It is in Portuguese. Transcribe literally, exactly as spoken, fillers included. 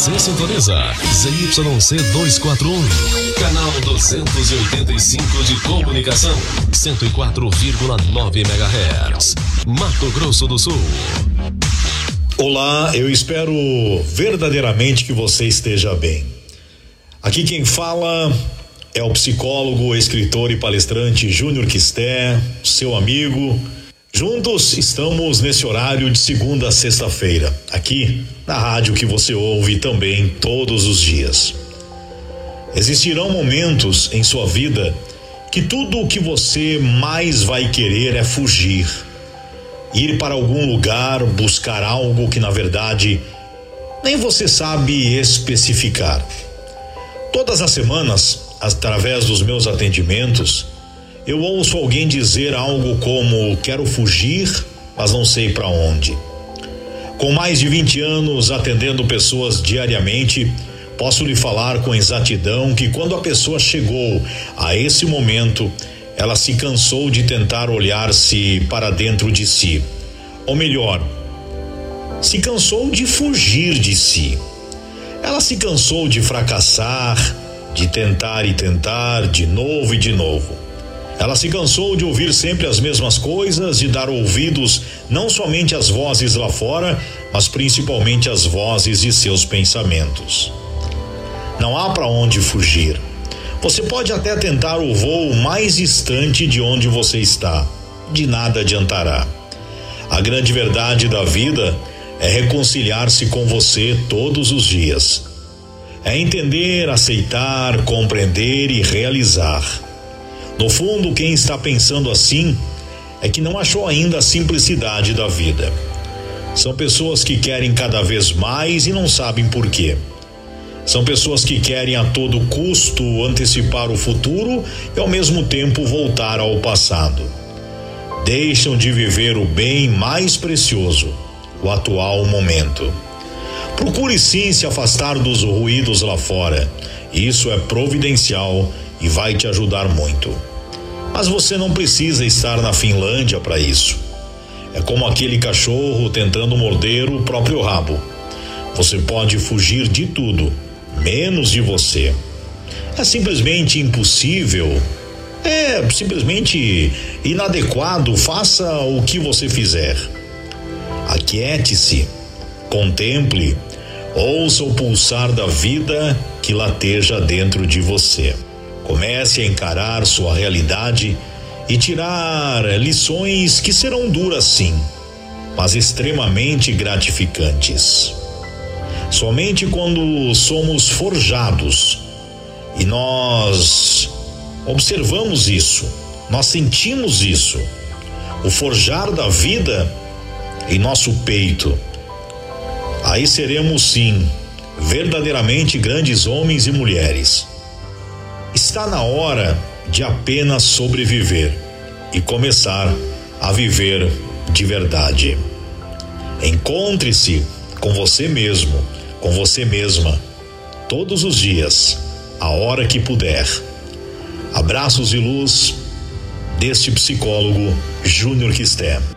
Você sintoniza Z Y C duzentos e quarenta e um, canal duzentos e oitenta e cinco de comunicação, cento e quatro vírgula nove megahertz, Mato Grosso do Sul. Olá, eu espero verdadeiramente que você esteja bem. Aqui quem fala é o psicólogo, escritor e palestrante Júnior Quisté, seu amigo. Juntos estamos nesse horário de segunda a sexta-feira, aqui na rádio que você ouve também todos os dias. Existirão momentos em sua vida que tudo o que você mais vai querer é fugir, ir para algum lugar, buscar algo que na verdade nem você sabe especificar. Todas as semanas, através dos meus atendimentos, eu ouço alguém dizer algo como: quero fugir, mas não sei para onde. Com mais de vinte anos atendendo pessoas diariamente, posso lhe falar com exatidão que quando a pessoa chegou a esse momento, ela se cansou de tentar olhar-se para dentro de si. Ou melhor, se cansou de fugir de si. Ela se cansou de fracassar, de tentar e tentar, de novo e de novo. Ela se cansou de ouvir sempre as mesmas coisas, de dar ouvidos não somente às vozes lá fora, mas principalmente às vozes de seus pensamentos. Não há para onde fugir. Você pode até tentar o voo mais distante de onde você está. De nada adiantará. A grande verdade da vida é reconciliar-se com você todos os dias. É entender, aceitar, compreender e realizar. No fundo, quem está pensando assim é que não achou ainda a simplicidade da vida. São pessoas que querem cada vez mais e não sabem por quê. São pessoas que querem a todo custo antecipar o futuro e ao mesmo tempo voltar ao passado. Deixam de viver o bem mais precioso, o atual momento. Procure sim se afastar dos ruídos lá fora. Isso é providencial e vai te ajudar muito. Mas você não precisa estar na Finlândia para isso. É como aquele cachorro tentando morder o próprio rabo. Você pode fugir de tudo, menos de você. É simplesmente impossível. É simplesmente inadequado. Faça o que você fizer. Aquiete-se, contemple, ouça o pulsar da vida que lateja dentro de você. Comece a encarar sua realidade e tirar lições que serão duras sim, mas extremamente gratificantes. Somente quando somos forjados e nós observamos isso, nós sentimos isso, o forjar da vida em nosso peito, aí seremos sim verdadeiramente grandes homens e mulheres. Está na hora de apenas sobreviver e começar a viver de verdade. Encontre-se com você mesmo, com você mesma, todos os dias, a hora que puder. Abraços de luz deste psicólogo Júnior Quisté.